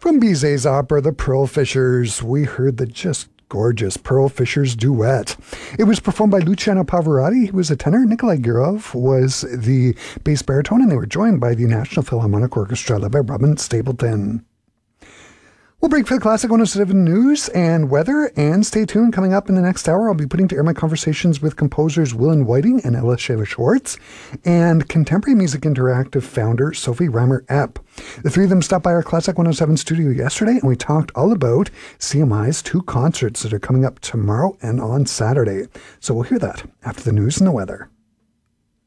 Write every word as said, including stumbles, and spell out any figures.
From Bizet's opera, The Pearl Fishers, we heard the just gorgeous Pearl Fishers duet. It was performed by Luciano Pavarotti, who was a tenor. Nikolai Gurov was the bass baritone, and they were joined by the National Philharmonic Orchestra, led by Robin Stapleton. We'll break for the Classic one oh seven news and weather, and stay tuned. Coming up in the next hour, I'll be putting to air my conversations with composers Willen Whiting and Ella Shayla Schwartz and Contemporary Music Interactive founder Sophie Reimer-Epp. The three of them stopped by our Classic one oh seven studio yesterday, and we talked all about C M I's two concerts that are coming up tomorrow and on Saturday. So we'll hear that after the news and the weather.